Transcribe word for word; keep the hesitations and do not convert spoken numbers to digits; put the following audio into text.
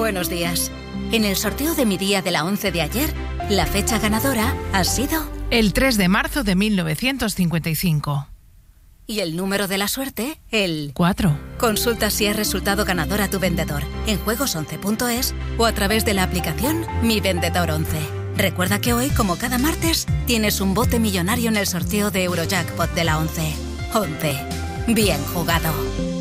Buenos días. En el sorteo de mi día de la once de ayer, la fecha ganadora ha sido... el tres de marzo de mil novecientos cincuenta y cinco. Y el número de la suerte, el... cuatro. Consulta si es resultado ganador a tu vendedor en juegos once punto es o a través de la aplicación Mi Vendedor once. Recuerda que hoy, como cada martes, tienes un bote millonario en el sorteo de Eurojackpot de la once. once. Bien jugado.